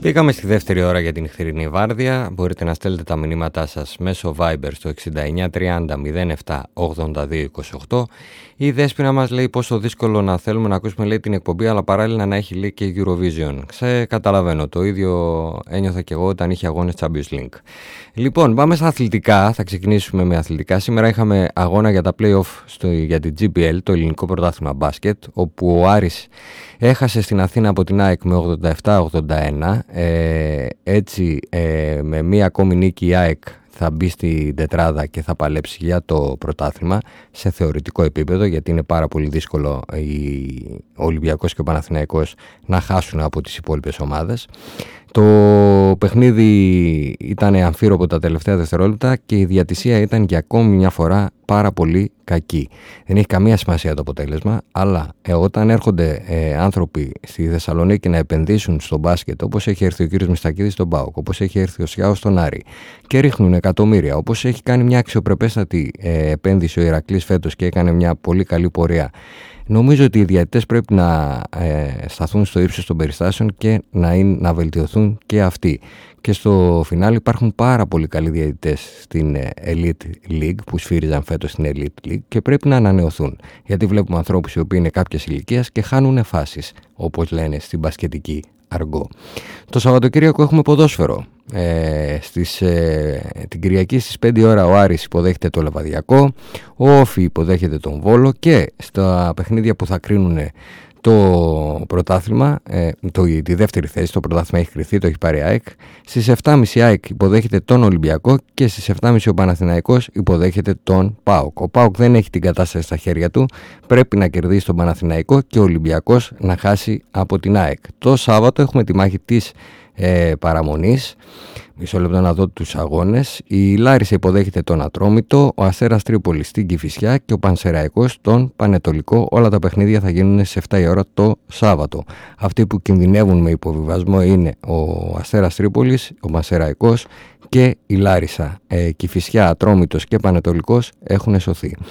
Μπήκαμε στη δεύτερη ώρα για την νυχτερινή βάρδια. Μπορείτε να στέλνετε τα μηνύματά σας μέσω Viber στο 6930 07 82 28. Η Δέσποινα μας λέει πόσο δύσκολο να θέλουμε να ακούσουμε, λέει, την εκπομπή, αλλά παράλληλα να έχει, λέει, και Eurovision. Καταλαβαίνω. Το ίδιο ένιωθα και εγώ όταν είχε αγώνες Champions League. Λοιπόν, πάμε στα αθλητικά. Θα ξεκινήσουμε με αθλητικά. Σήμερα είχαμε αγώνα για τα play-off για την GPL, το ελληνικό πρωτάθλημα μπάσκετ, όπου ο Άρης έχασε στην Αθήνα από την ΑΕΚ με 87-81. Έτσι, με μία ακόμη νίκη η ΑΕΚ θα μπει στην τετράδα και θα παλέψει για το πρωτάθλημα σε θεωρητικό επίπεδο, γιατί είναι πάρα πολύ δύσκολο ο Ολυμπιακός και ο Παναθηναϊκός να χάσουν από τις υπόλοιπες ομάδες. Το παιχνίδι ήταν αμφίροπο τα τελευταία δευτερόλεπτα και η διατησία ήταν για ακόμη μια φορά πάρα πολύ κακή. Δεν έχει καμία σημασία το αποτέλεσμα, αλλά όταν έρχονται άνθρωποι στη Θεσσαλονίκη να επενδύσουν στο μπάσκετ, όπως έχει έρθει ο κύριος Μιστακίδης στον ΠΑΟΚ, όπως έχει έρθει ο Σιάος στον Άρη και ρίχνουν εκατομμύρια, όπως έχει κάνει μια αξιοπρεπέστατη επένδυση ο Ηρακλής φέτος και έκανε μια πολύ καλή πορεία, νομίζω ότι οι διαιτητές πρέπει να σταθούν στο ύψος των περιστάσεων και να βελτιωθούν και αυτοί. Και στο φινάλι υπάρχουν πάρα πολύ καλοί διαιτητές στην Elite League που σφύριζαν φέτος στην Elite League και πρέπει να ανανεωθούν. Γιατί βλέπουμε ανθρώπους οι οποίοι είναι κάποιας ηλικίας και χάνουν φάσεις, όπως λένε στην μπασκετική αργό. Το Σαββατοκύριακο έχουμε ποδόσφαιρο. Την Κυριακή στις 5 ώρα ο Άρης υποδέχεται το Λεβαδιακό, ο Όφι υποδέχεται τον Βόλο και στα παιχνίδια που θα κρίνουν το πρωτάθλημα, τη δεύτερη θέση, το πρωτάθλημα έχει κριθεί, το έχει πάρει ΑΕΚ. Στις 7.30 ΑΕΚ υποδέχεται τον Ολυμπιακό και στις 7.30 ο Παναθηναϊκός υποδέχεται τον ΠΑΟΚ. Ο ΠΑΟΚ δεν έχει την κατάσταση στα χέρια του, πρέπει να κερδίσει τον Παναθηναϊκό και ο Ολυμπιακός να χάσει από την ΑΕΚ. Το Σάββατο έχουμε τη μάχη της παραμονής. Μισό λεπτό να δω τους αγώνες. Η Λάρισα υποδέχεται τον Ατρόμητο, ο Αστέρας Τρίπολης στην Κηφισιά και ο Πανσεραϊκός τον Πανετολικό. Όλα τα παιχνίδια θα γίνουν στις 7 η ώρα το Σάββατο. Αυτοί που κινδυνεύουν με υποβιβασμό είναι ο Αστέρας Τρίπολης, ο Πανσεραϊκός και η Λάρισα. Κηφισιά, Ατρόμητος και Πανετολικός έχουν σωθεί.